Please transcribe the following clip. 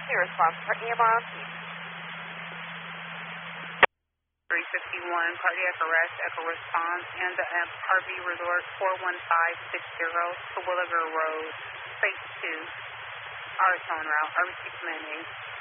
emergency response for EMR on scene. 351, cardiac arrest, echo response, and the RV Resort 41560 to Williger Road, phase 2, RSO en route, RBC Command 8.